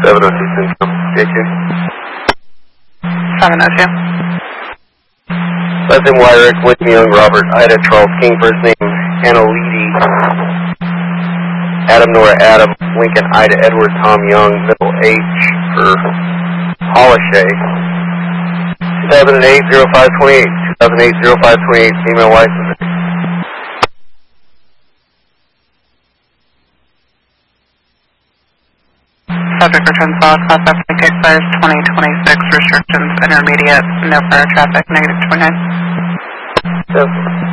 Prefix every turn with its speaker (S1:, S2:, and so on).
S1: 702 JQ.
S2: 702.
S1: Last name Wyrick, William Young, Robert, Ida, Charles King, first name Annalidi, Adam, Nora, Adam, Lincoln, Ida, Edward, Tom Young, middle H for Polishay. 2008-0528, 2008-0528, female license.
S2: Subject returns law, class F, expires 2026, restrictions, intermediate, no prior traffic, -29.
S1: Yes.